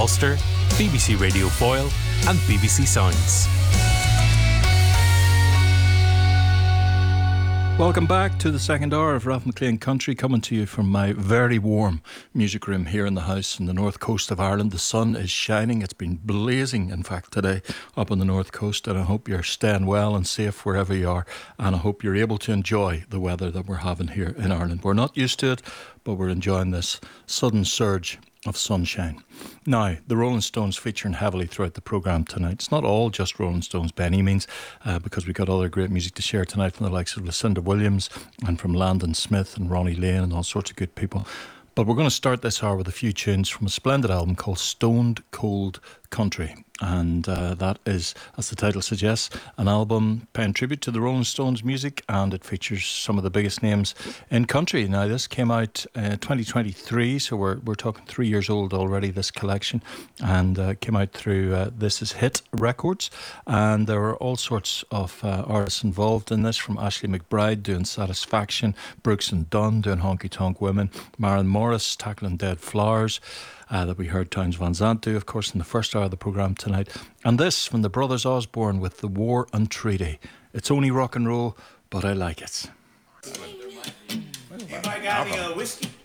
Ulster, BBC Radio Foyle and BBC Sounds. Welcome back to the second hour of Ralph McLean Country, coming to you from my very warm music room here in the house in the north coast of Ireland. The sun is shining. It's been blazing, in fact, today up on the north coast, and I hope you're staying well and safe wherever you are, and I hope you're able to enjoy the weather that we're having here in Ireland. We're not used to it, but we're enjoying this sudden surge of sunshine. Now, the Rolling Stones featuring heavily throughout the programme tonight. It's not all just Rolling Stones by any means, because we've got other great music to share tonight from the likes of Lucinda Williams and from Landon Smith and Ronnie Lane and all sorts of good people. But we're going to start this hour with a few tunes from a splendid album called Stoned Cold Country. And that is, as the title suggests, an album paying tribute to the Rolling Stones music, and it features some of the biggest names in country. Now, this came out 2023, so we're talking 3 years old already, this collection, and came out through This Is Hit Records. And there were all sorts of artists involved in this, from Ashley McBryde doing Satisfaction, Brooks and Dunn doing Honky Tonk Women, Maren Morris tackling Dead Flowers, that we heard Townes Van Zandt do, of course, in the first hour of the programme tonight. And this from the Brothers Osborne with The War and Treaty. It's only rock and roll, but I like it. Anybody got any whiskey?